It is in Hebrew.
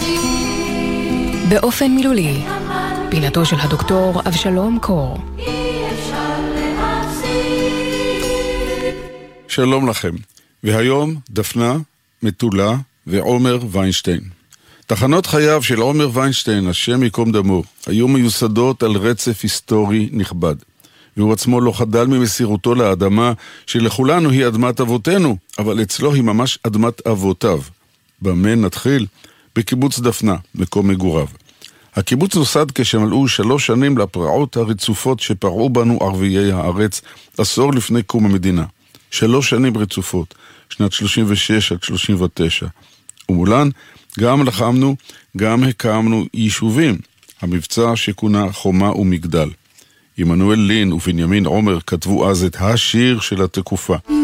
באופן מילולי, פינתו של הדוקטור אבשלום קור. שלום לכם, והיום דפנה, מתולה ועומר ויינשטיין. תחנות חייו של עומר ויינשטיין, השם יקום דמו, היו מיוסדות על רצף היסטורי נכבד. והוא עצמו לא חדל ממסירותו לאדמה, שלכולנו היא אדמת אבותינו, אבל אצלו היא ממש אדמת אבותיו. במה נתחיל? בקיבוץ דפנה, מקום מגוריו. הקיבוץ נוסד כשמלאו 3 שנים לפרעות הרצופות שפרעו בנו ערביי הארץ, עשור לפני קום המדינה. 3 שנים רצופות, שנת 36 עד 39. ומולן גם לחמנו, גם הקמנו יישובים. המבצע שכונה חומה ומגדל. עמנואל לין ובנימין עומר כתבו אז את השיר של התקופה.